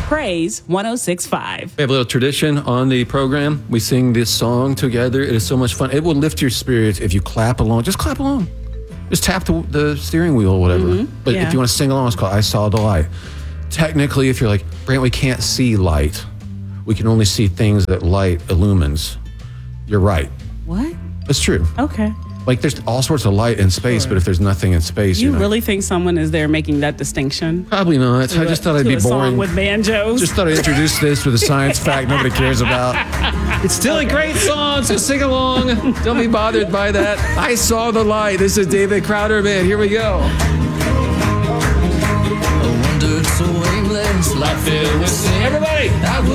Praise 106.5. We have a little tradition on the program. We sing this song together. It is so much fun. It will lift your spirits if you clap along. Just clap along. Just tap the steering wheel or whatever. But if you want to sing along, it's called I Saw the Light. Technically, if you're like, Brant, we can't see light. We can only see things that light illumines. You're right. What? That's true. Okay. Like, there's all sorts of light in space, but if there's nothing in space, You really think someone is there making that distinction? Probably not. I just thought I'd be a boring. Song with banjos? Just thought I'd introduce this with a science fact nobody cares about. It's still a great song, so sing along. Don't be bothered by that. I Saw the Light. This is David Crowder Band. Here we go. I wandered so aimless, life filled with sin. Everybody!